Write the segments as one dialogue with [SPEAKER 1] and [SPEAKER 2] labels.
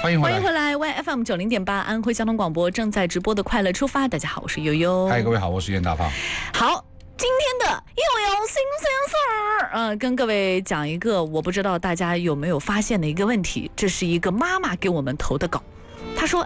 [SPEAKER 1] 欢迎回来，
[SPEAKER 2] 欢迎回来 ，YFM90.8 安徽交通广播正在直播的快乐出发。大家好，我是悠悠。
[SPEAKER 1] 嗨，各位好，我是袁大胖。
[SPEAKER 2] 好，今天的又有新鲜事儿，跟各位讲一个，我不知道大家有没有发现的一个问题，这是一个妈妈给我们投的稿，她说，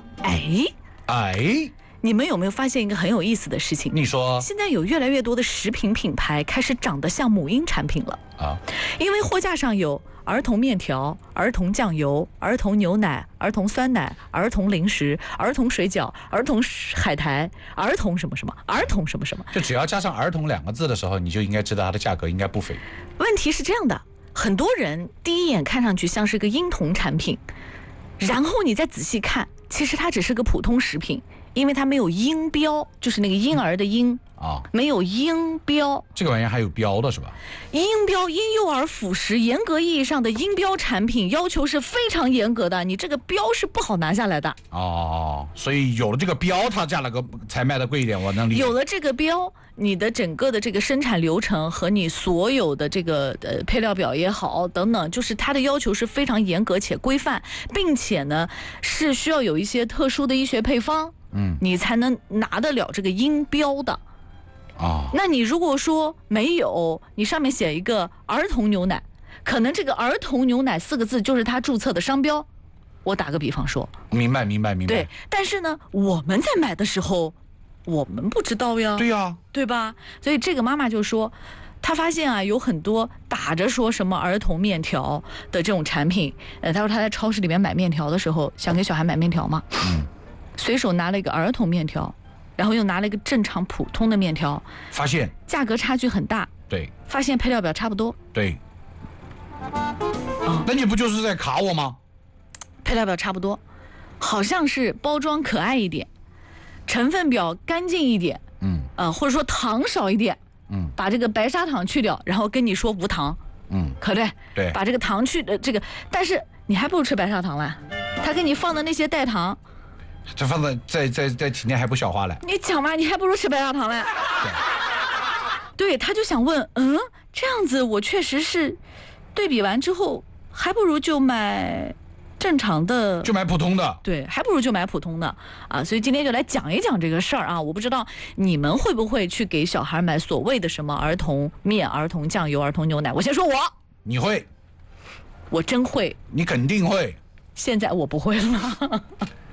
[SPEAKER 2] 你们有没有发现一个很有意思的事情？
[SPEAKER 1] 你说，
[SPEAKER 2] 现在有越来越多的食品品牌开始长得像母婴产品了啊，因为货架上有儿童面条、儿童酱油、儿童牛奶、儿童酸奶、儿童零食、儿童水饺、儿童海苔、儿童什么什么、儿童什么什么，
[SPEAKER 1] 就只要加上儿童2个字的时候，你就应该知道它的价格应该不菲。
[SPEAKER 2] 问题是这样的，很多人第一眼看上去像是个婴童产品，然后你再仔细看，其实它只是个普通食品，因为它没有婴标，就是那个婴儿的婴啊，没有婴标。这
[SPEAKER 1] 个玩意还有标的是吧？
[SPEAKER 2] 婴标，婴幼儿辅食，严格意义上的婴标产品要求是非常严格的，你这个标是不好拿下来的。
[SPEAKER 1] 哦，所以有了这个标，它价格才卖得贵一点，我能理解。
[SPEAKER 2] 有了这个标，你的整个的这个生产流程和你所有的这个配料表也好等等，就是它的要求是非常严格且规范，并且呢是需要有一些特殊的医学配方，你才能拿得了这个婴标的。那你如果说没有，你上面写一个儿童牛奶，可能这个儿童牛奶4个字就是它注册的商标。我打个比方说，
[SPEAKER 1] 明白。
[SPEAKER 2] 对，但是呢，我们在买的时候，我们不知道呀。
[SPEAKER 1] 对呀，
[SPEAKER 2] 对吧？所以这个妈妈就说，她发现啊，有很多打着说什么儿童面条的这种产品，她说她在超市里面买面条的时候，想给小孩买面条嘛，随手拿了一个儿童面条。然后又拿了一个正常普通的面条，
[SPEAKER 1] 发现
[SPEAKER 2] 价格差距很大。
[SPEAKER 1] 对，
[SPEAKER 2] 发现配料表差不多。
[SPEAKER 1] 对，那你不就是在卡我吗？
[SPEAKER 2] 配料表差不多，好像是包装可爱一点，成分表干净一点，或者说糖少一点，把这个白砂糖去掉，然后跟你说无糖，可对？
[SPEAKER 1] 对，
[SPEAKER 2] 把这个糖去的这个，但是你还不如吃白砂糖了，他给你放的那些代糖。
[SPEAKER 1] 这放在体内还不消化了，
[SPEAKER 2] 你讲嘛，你还不如吃白砂糖嘞。对，他就想问，这样子我确实是对比完之后，还不如就买正常的，
[SPEAKER 1] 就买普通的。
[SPEAKER 2] 对，还不如就买普通的啊。所以今天就来讲一讲这个事儿啊。我不知道你们会不会去给小孩买所谓的什么儿童面、儿童酱油、儿童牛奶。我先说我，
[SPEAKER 1] 你会？
[SPEAKER 2] 我真会。
[SPEAKER 1] 你肯定会。
[SPEAKER 2] 现在我不会了。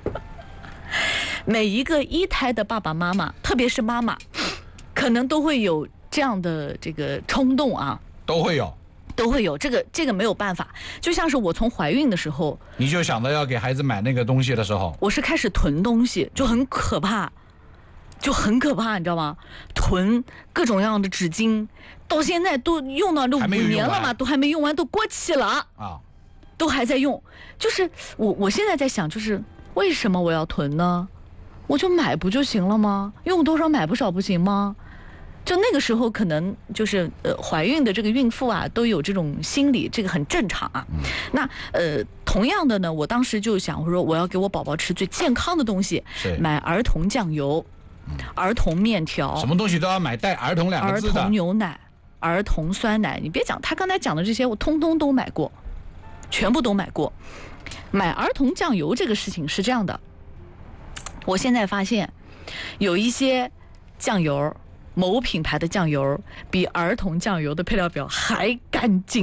[SPEAKER 2] 每一个1胎的爸爸妈妈，特别是妈妈，可能都会有这样的这个冲动啊，
[SPEAKER 1] 都会有
[SPEAKER 2] 这个没有办法。就像是我从怀孕的时候，
[SPEAKER 1] 你就想着要给孩子买那个东西的时候，
[SPEAKER 2] 我是开始囤东西，就很可怕，你知道吗？囤各种各样的纸巾，到现在都用到5年了嘛，都还没用完，都过期了啊，都还在用。就是我现在在想，就是为什么我要囤呢？我就买不就行了吗？用多少买不少不行吗？就那个时候可能就是怀孕的这个孕妇啊都有这种心理，这个很正常啊。那同样的呢，我当时就想，我说我要给我宝宝吃最健康的东西，买儿童酱油、儿童面条，
[SPEAKER 1] 什么东西都要买带儿童2个字的。
[SPEAKER 2] 儿童牛奶、儿童酸奶，你别讲，他刚才讲的这些我通通都买过，全部都买过。买儿童酱油这个事情是这样的，我现在发现有一些酱油，某品牌的酱油比儿童酱油的配料表还干净。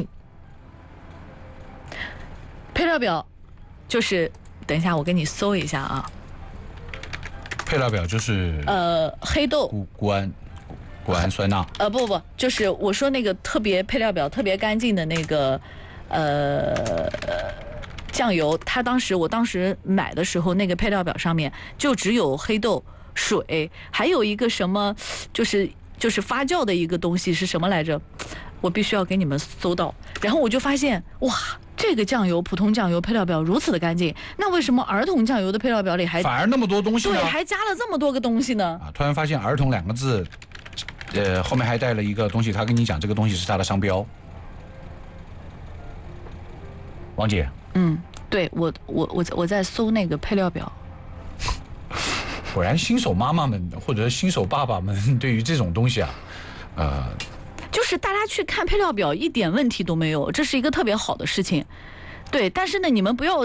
[SPEAKER 2] 配料表就是等一下我给你搜一下啊。
[SPEAKER 1] 配料表就是
[SPEAKER 2] 黑豆、
[SPEAKER 1] 谷氨酸钠。
[SPEAKER 2] 不，就是我说那个特别配料表特别干净的那个酱油，我当时买的时候，那个配料表上面就只有黑豆、水，还有一个什么，就是发酵的一个东西是什么来着？我必须要给你们搜到。然后我就发现，哇，这个酱油普通酱油配料表如此的干净，那为什么儿童酱油的配料表里还
[SPEAKER 1] 反而那么多东西呢？
[SPEAKER 2] 对，还加了这么多个东西呢？
[SPEAKER 1] 突然发现儿童2个字，后面还带了一个东西，他跟你讲这个东西是他的商标。王姐。
[SPEAKER 2] 对，我在搜那个配料表。
[SPEAKER 1] 果然新手妈妈们或者新手爸爸们对于这种东西啊，
[SPEAKER 2] 就是大家去看配料表一点问题都没有，这是一个特别好的事情。对，但是呢，你们不要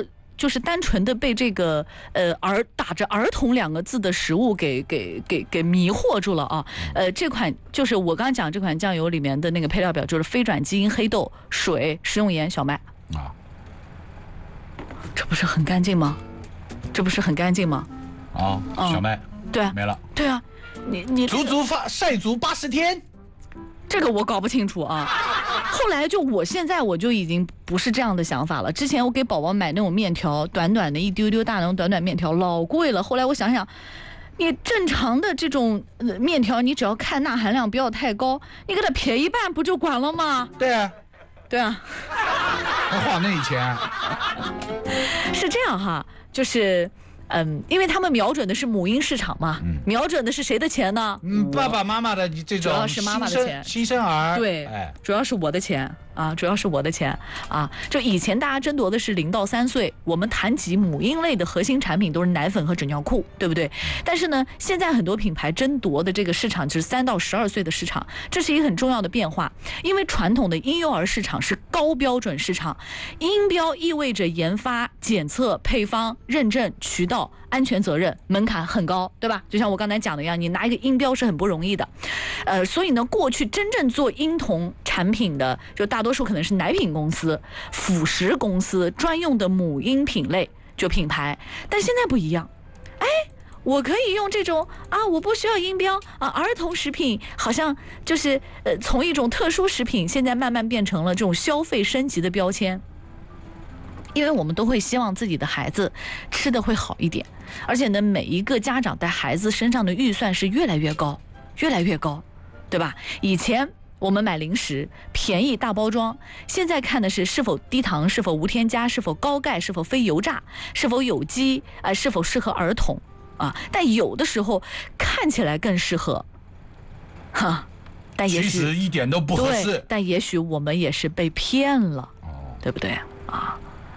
[SPEAKER 2] 就是单纯的被这个打着儿童2个字的食物给迷惑住了啊。这款就是我刚刚讲这款酱油里面的那个配料表，就是非转基因黑豆、水、食用盐、小麦啊，这不是很干净吗？这不是很干净吗？
[SPEAKER 1] 小麦
[SPEAKER 2] 对啊，
[SPEAKER 1] 没了。
[SPEAKER 2] 对啊，你
[SPEAKER 1] 晒足80天。
[SPEAKER 2] 这个我搞不清楚啊。后来现在我就已经不是这样的想法了。之前我给宝宝买那种面条，短短的一丢丢大那种短短面条，老贵了。后来我想想，你正常的这种面条，你只要看钠含量不要太高，你给它撇一半不就管了吗？
[SPEAKER 1] 对啊，
[SPEAKER 2] 对啊。
[SPEAKER 1] 还花那钱。
[SPEAKER 2] 是这样哈，就是。因为他们瞄准的是母婴市场嘛，瞄准的是谁的钱呢？
[SPEAKER 1] 爸爸妈妈的这种，
[SPEAKER 2] 主要是妈妈的钱，
[SPEAKER 1] 新生儿，
[SPEAKER 2] 对，主要是我的钱啊，主要是我的钱啊。就以前大家争夺的是0到3岁，我们谈及母婴类的核心产品都是奶粉和纸尿裤，对不对？但是呢，现在很多品牌争夺的这个市场就是3到12岁的市场，这是一个很重要的变化。因为传统的婴幼儿市场是高标准市场，音标意味着研发、检测、配方、认证、渠道。安全责任门槛很高，对吧？就像我刚才讲的一样，你拿一个音标是很不容易的。所以呢，过去真正做婴童产品的，就大多数可能是奶品公司、辅食公司专用的母婴品类就品牌，但现在不一样。我可以用这种我不需要音标儿童食品好像就是从一种特殊食品，现在慢慢变成了这种消费升级的标签。因为我们都会希望自己的孩子吃的会好一点，而且呢，每一个家长在孩子身上的预算是越来越高，越来越高，对吧？以前我们买零食便宜大包装，现在看的是否低糖，是否无添加，是否高钙，是否非油炸，是否有机，是否适合儿童啊？但有的时候看起来更适合，但也许
[SPEAKER 1] 其实一点都不合适。
[SPEAKER 2] 但也许我们也是被骗了，对不对啊？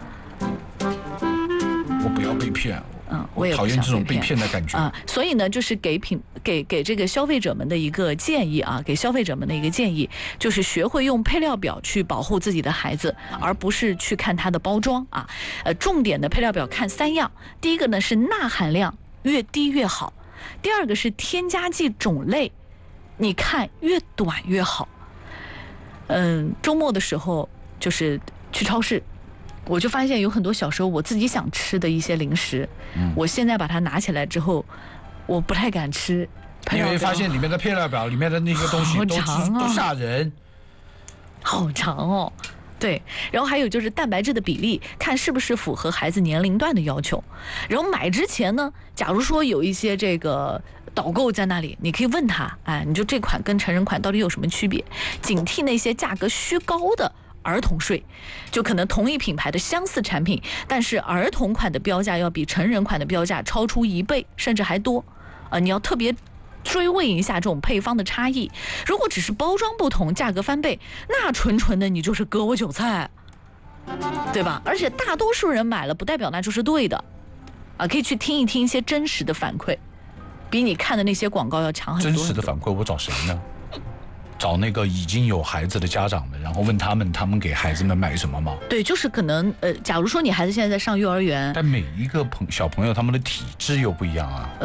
[SPEAKER 1] 我不要被骗，
[SPEAKER 2] 我也
[SPEAKER 1] 讨厌这种被骗的感觉
[SPEAKER 2] 所以呢，就是给这个消费者们的一个建议啊，给消费者们的一个建议，就是学会用配料表去保护自己的孩子，而不是去看它的包装啊。重点的配料表看3样，第一个呢是钠含量越低越好，第二个是添加剂种类，你看越短越好。周末的时候就是去超市。我就发现有很多小时候我自己想吃的一些零食，我现在把它拿起来之后，我不太敢吃。
[SPEAKER 1] 因为发现里面的配料表里面的那个东西都吓人，
[SPEAKER 2] 好长哦。对，然后还有就是蛋白质的比例，看是不是符合孩子年龄段的要求。然后买之前呢，假如说有一些这个导购在那里，你可以问他，你就这款跟成人款到底有什么区别？警惕那些价格虚高的儿童税，就可能同一品牌的相似产品，但是儿童款的标价要比成人款的标价超出1倍甚至还多，你要特别追问一下这种配方的差异。如果只是包装不同，价格翻倍，那纯的你就是割我韭菜，对吧？而且大多数人买了不代表那就是对的，可以去听一听一些真实的反馈，比你看的那些广告要强很多。
[SPEAKER 1] 真实的反馈我找谁呢？找那个已经有孩子的家长们，然后问他们给孩子们买什么吗？
[SPEAKER 2] 对，就是可能假如说你孩子现在在上幼儿园，
[SPEAKER 1] 但每一个小朋友他们的体质又不一样啊。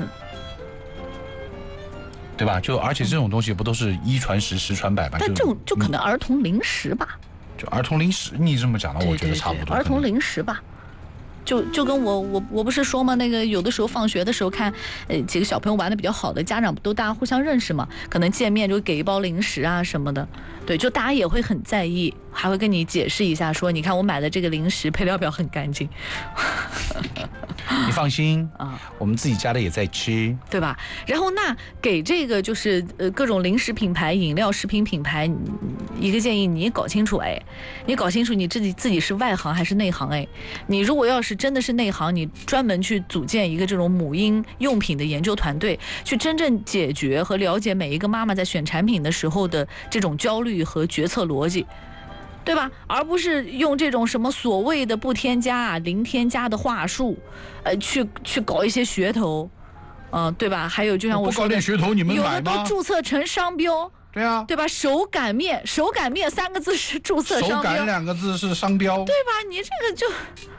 [SPEAKER 1] 对吧？而且这种东西不都是1传10，10传100吗？
[SPEAKER 2] 但就可能儿童零食吧。
[SPEAKER 1] 就儿童零食，你这么讲的，我觉得差不多。
[SPEAKER 2] 儿童零食吧。就跟我不是说吗？那个有的时候放学的时候看，几个小朋友玩的比较好的，家长都大家互相认识嘛，可能见面就给一包零食啊什么的，对，就大家也会很在意，还会跟你解释一下说，你看我买的这个零食配料表很干净。
[SPEAKER 1] 你放心我们自己家的也在吃，
[SPEAKER 2] 对吧？然后那给这个就是各种零食品牌、饮料食品品牌一个建议，你搞清楚你搞清楚你自己是外行还是内行你如果要是真的是内行，你专门去组建一个这种母婴用品的研究团队，去真正解决和了解每一个妈妈在选产品的时候的这种焦虑和决策逻辑。对吧？而不是用这种什么所谓的不添加零添加的话术，去搞一些噱头，对吧？还有就像我说的，
[SPEAKER 1] 不搞点噱头你们买吗？
[SPEAKER 2] 有的都注册成商标，
[SPEAKER 1] 对啊，
[SPEAKER 2] 对吧？手擀面3个字是注册商标，
[SPEAKER 1] 手擀2个字是商标，
[SPEAKER 2] 对吧？你这个就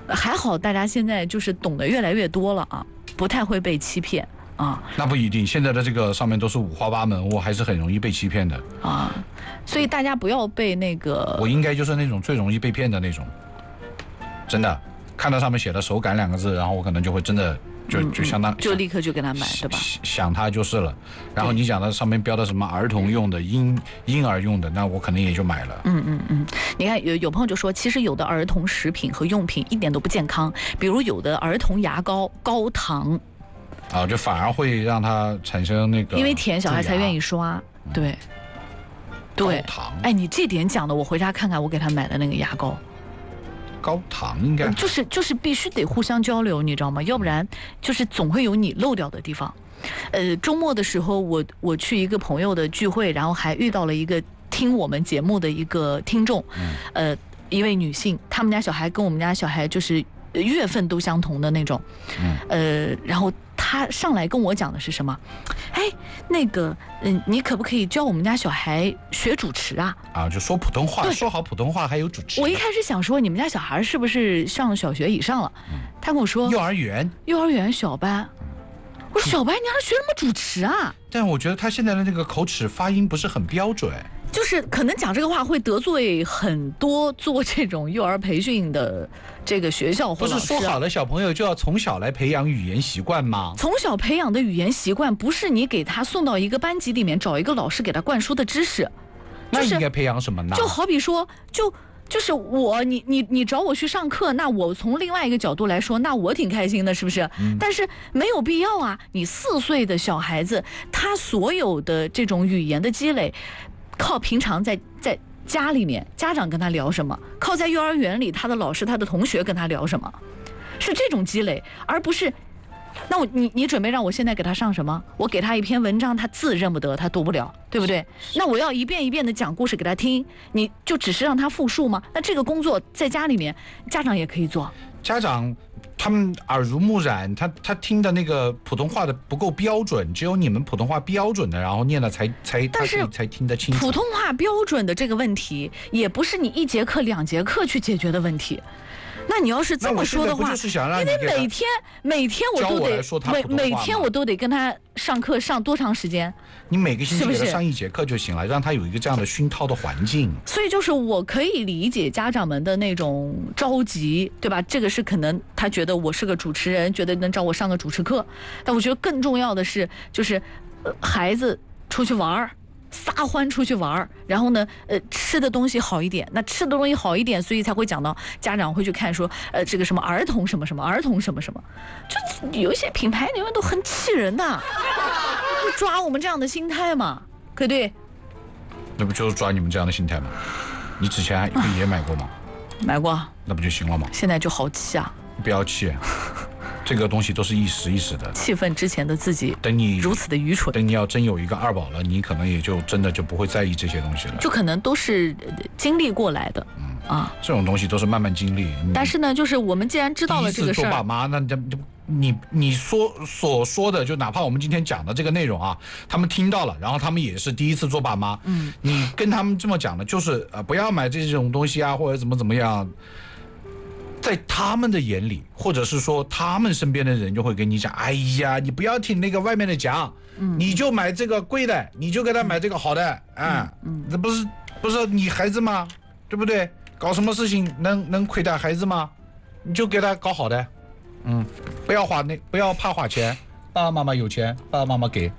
[SPEAKER 2] 还好大家现在就是懂得越来越多了啊，不太会被欺骗啊。
[SPEAKER 1] 那不一定，现在的这个上面都是五花八门，我还是很容易被欺骗的
[SPEAKER 2] 啊。所以大家不要被那个，
[SPEAKER 1] 我应该就是那种最容易被骗的那种，真的，看到上面写的手感2个字，然后我可能就会真的就相当
[SPEAKER 2] 就立刻就给他买，对吧？
[SPEAKER 1] 想他就是了。然后你讲的上面标的什么儿童用的、婴儿用的，那我可能也就买了。
[SPEAKER 2] 你看有朋友就说，其实有的儿童食品和用品一点都不健康，比如有的儿童牙膏高糖，
[SPEAKER 1] 就反而会让它产生那个，
[SPEAKER 2] 因为甜小孩才愿意刷，对。对，哎，你这点讲的，我回家看看我给他买的那个牙膏。
[SPEAKER 1] 高糖应该
[SPEAKER 2] 就是必须得互相交流，你知道吗？要不然就是总会有你漏掉的地方。周末的时候我去一个朋友的聚会，然后还遇到了一个听我们节目的一个听众，一位女性，他们家小孩跟我们家小孩就是月份都相同的那种，然后他上来跟我讲的是什么？哎，那个，你可不可以教我们家小孩学主持啊？
[SPEAKER 1] 就说普通话，说好普通话还有主持。
[SPEAKER 2] 我一开始想说，你们家小孩是不是上小学以上了？他跟我说
[SPEAKER 1] 幼儿园
[SPEAKER 2] 小班。我说小班，你让他学什么主持啊？
[SPEAKER 1] 但我觉得他现在的那个口齿发音不是很标准。
[SPEAKER 2] 就是可能讲这个话会得罪很多做这种幼儿培训的这个学校或老师。
[SPEAKER 1] 不是说好了小朋友就要从小来培养语言习惯吗？
[SPEAKER 2] 从小培养的语言习惯不是你给他送到一个班级里面找一个老师给他灌输的知识。
[SPEAKER 1] 那应该培养什么呢？
[SPEAKER 2] 就好比说就是你找我去上课，那我从另外一个角度来说，那我挺开心的，是不是？但是没有必要啊！你4岁的小孩子，他所有的这种语言的积累，靠平常在家里面家长跟他聊什么，靠在幼儿园里他的老师他的同学跟他聊什么，是这种积累，而不是那你准备让我现在给他上什么？我给他一篇文章，他字认不得，他读不了，对不对？那我要一遍一遍的讲故事给他听，你就只是让他复述吗？那这个工作在家里面家长也可以做。
[SPEAKER 1] 家长他们耳濡目染，他听的那个普通话的不够标准，只有你们普通话标准的，然后念了才听得清楚。
[SPEAKER 2] 普通话标准的这个问题，也不是你1节课2节课去解决的问题。那你要是这么说的话，因为每天我都得跟他上课上多长时间？
[SPEAKER 1] 你每个星期给他上1节课就行了，让他有一个这样的熏陶的环境。
[SPEAKER 2] 所以就是我可以理解家长们的那种着急，对吧？这个是可能他觉得我是个主持人，觉得能找我上个主持课。但我觉得更重要的是，就是孩子出去玩撒欢出去玩，然后呢，吃的东西好一点。那吃的东西好一点，所以才会讲到家长会去看说，这个什么儿童什么什么，儿童什么什么，就有一些品牌里面都很气人的，就抓我们这样的心态嘛，对不对？
[SPEAKER 1] 那不就是抓你们这样的心态吗？你之前也买过吗？
[SPEAKER 2] 买过。
[SPEAKER 1] 那不就行了吗？
[SPEAKER 2] 现在就好气啊！
[SPEAKER 1] 不要气。这个东西都是一时一时的，
[SPEAKER 2] 气愤之前的自己，
[SPEAKER 1] 等你
[SPEAKER 2] 如此的愚蠢，
[SPEAKER 1] 等你要真有一个2宝了，你可能也就真的就不会在意这些东西了，
[SPEAKER 2] 就可能都是经历过来的，
[SPEAKER 1] 这种东西都是慢慢经历。
[SPEAKER 2] 但是呢，就是我们既然知道了这个事儿，
[SPEAKER 1] 做爸妈，那你所说的，就哪怕我们今天讲的这个内容啊，他们听到了，然后他们也是第一次做爸妈，你跟他们这么讲的，就是不要买这种东西啊，或者怎么样。在他们的眼里，或者是说他们身边的人就会跟你讲，哎呀，你不要听那个外面的讲，你就买这个贵的，你就给他买这个好的，这不是你孩子吗？对不对？搞什么事情能亏待孩子吗？你就给他搞好的，不要怕花钱，爸爸妈妈有钱，爸爸妈妈给。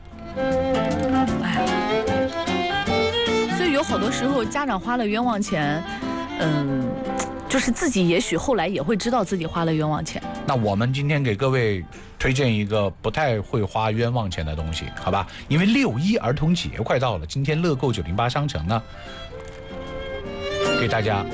[SPEAKER 2] 所以有好多时候家长花了冤枉钱，就是自己也许后来也会知道自己花了冤枉钱。
[SPEAKER 1] 那我们今天给各位推荐一个不太会花冤枉钱的东西，好吧？因为6·1儿童节快到了，今天乐购908商城呢，给大家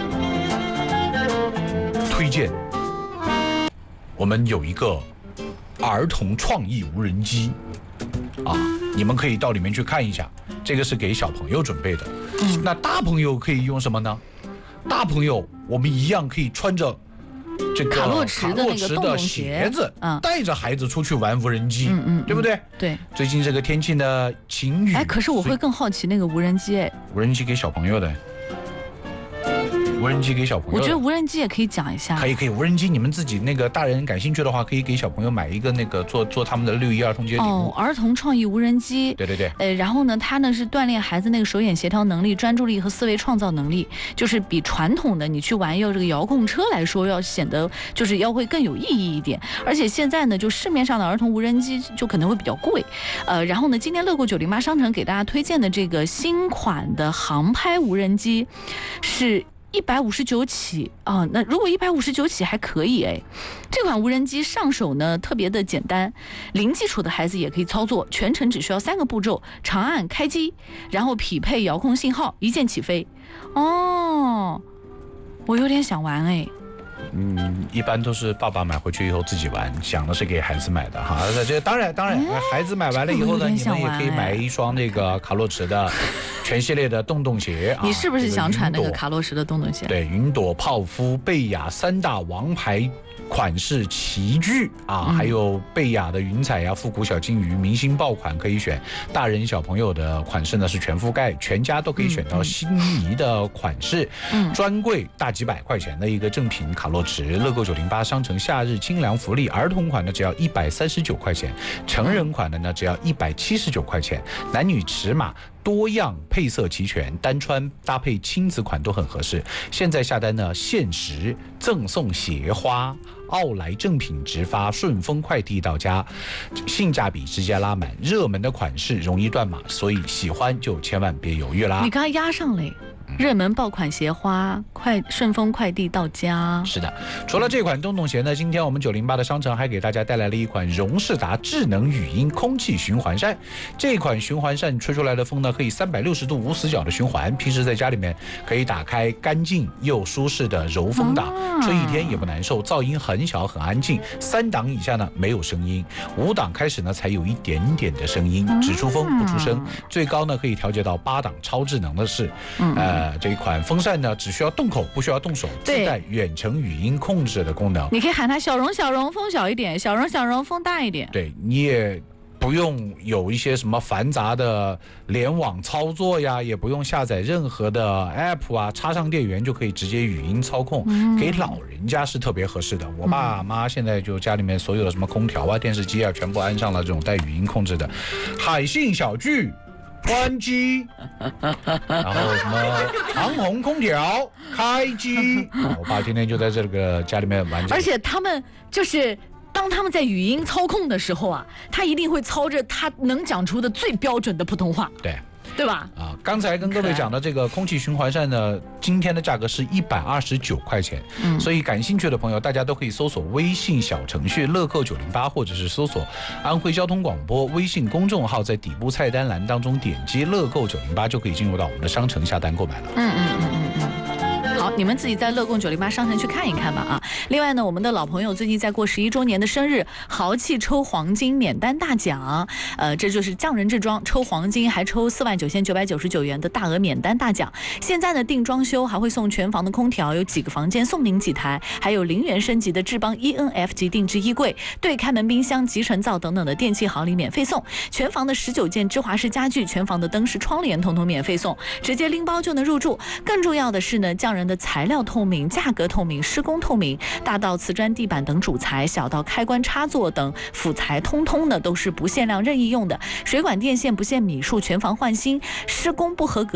[SPEAKER 1] 推荐，我们有一个儿童创意无人机你们可以到里面去看一下，这个是给小朋友准备的。那大朋友可以用什么呢？大朋友，我们一样可以穿着这个
[SPEAKER 2] 卡洛驰的那个洞洞
[SPEAKER 1] 鞋子，带着孩子出去玩无人机，对不对？
[SPEAKER 2] 对。
[SPEAKER 1] 最近这个天气呢，晴雨。
[SPEAKER 2] 可是我会更好奇那个无人机，
[SPEAKER 1] 无人机给小朋友的，无无人机给小朋友。
[SPEAKER 2] 我觉得无人机也可以讲一下。
[SPEAKER 1] 可以，无人机你们自己那个大人感兴趣的话，可以给小朋友买一个那个做他们的6·1儿童节礼物。
[SPEAKER 2] 儿童创意无人机。
[SPEAKER 1] 对。
[SPEAKER 2] 然后呢，它呢是锻炼孩子那个手眼协调能力、专注力和思维创造能力，就是比传统的你去玩这个遥控车来说，要显得就是要会更有意义一点。而且现在呢，就市面上的儿童无人机就可能会比较贵。然后呢，今天乐购908商城给大家推荐的这个新款的航拍无人机是159起啊，那如果159起还可以哎。这款无人机上手呢特别的简单，零基础的孩子也可以操作，全程只需要3个步骤：长按开机，然后匹配遥控信号，一键起飞。哦，我有点想玩哎。
[SPEAKER 1] 一般都是爸爸买回去以后自己玩，想的是给孩子买的哈。这当然，孩子买完了以后呢，你们也可以买一双那个卡洛驰的全系列的洞洞鞋。
[SPEAKER 2] 你是不是想穿那个卡洛驰的洞洞鞋？
[SPEAKER 1] 对，云朵、泡芙、贝雅3大王牌款式齐聚啊，还有贝雅的云彩呀、复古小金鱼、明星爆款可以选，大人小朋友的款式呢是全覆盖，全家都可以选到心仪的款式。专柜大几百块钱的一个正品卡洛驰，乐购908商城夏日清凉福利，儿童款呢只要139块钱，成人款的呢只要179块钱，男女尺码多样，配色齐全，单穿搭配亲子款都很合适。现在下单呢，限时赠送鞋花，奥莱正品直发，顺丰快递到家，性价比直接拉满。热门的款式容易断码，所以喜欢就千万别犹豫啦。
[SPEAKER 2] 你刚才压上嘞。热门爆款鞋花，顺丰快递到家。
[SPEAKER 1] 是的，除了这款洞洞鞋呢，今天我们908的商城还给大家带来了一款荣仕达智能语音空气循环扇。这款循环扇吹出来的风呢，可以360度无死角的循环，平时在家里面可以打开干净又舒适的柔风档，吹一天也不难受，噪音很小很安静，3档以下呢没有声音，5档开始呢才有一点点的声音，只出风不出声，最高呢可以调节到8档，超智能的是，这一款风扇呢只需要动口不需要动手，自带远程语音控制的功能。
[SPEAKER 2] 你可以喊它小容小容风小一点，小容小容风大一点。
[SPEAKER 1] 对，你也不用有一些什么繁杂的联网操作呀，也不用下载任何的 app 啊，插上电源就可以直接语音操控，给老人家是特别合适的。我爸妈现在就家里面所有的什么空调啊、电视机啊，全部安上了这种带语音控制的。海信小聚关机，然后什么长虹空调开机，我爸天天就在这个家里面玩。
[SPEAKER 2] 而且他们就是当他们在语音操控的时候啊，他一定会操着他能讲出的最标准的普通话。对吧？
[SPEAKER 1] 刚才跟各位讲的这个空气循环扇呢，今天的价格是129块钱，所以感兴趣的朋友，大家都可以搜索微信小程序乐购908，或者是搜索安徽交通广播微信公众号，在底部菜单栏当中点击乐购908，就可以进入到我们的商城下单购买了。
[SPEAKER 2] 好，你们自己在乐购908商城去看一看吧啊！另外呢，我们的老朋友最近在过11周年的生日，豪气抽黄金免单大奖，这就是匠人制装抽黄金，还抽49999元的大额免单大奖。现在呢，订装修还会送全房的空调，有几个房间送您几台，还有0元升级的智邦 ENF 级定制衣柜、对开门冰箱、集成灶等等的电器行李免费送，全房的19件芝华士家具，全房的灯饰窗帘统统免费送，直接拎包就能入住。更重要的是呢，匠人的材料透明，价格透明，施工透明，大到瓷砖地板等主材，小到开关插座等辅材，通通的都是不限量任意用的。水管电线不限米数，全房换新，施工不合格